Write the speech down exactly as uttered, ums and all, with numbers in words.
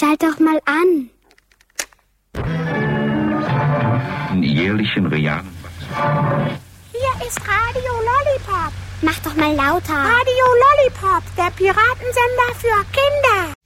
schalt doch mal an. Einen jährlichen realen Wachstum. Hier ist Radio Lollipop. Mach doch mal lauter. Radio Lollipop, der Piratensender für Kinder.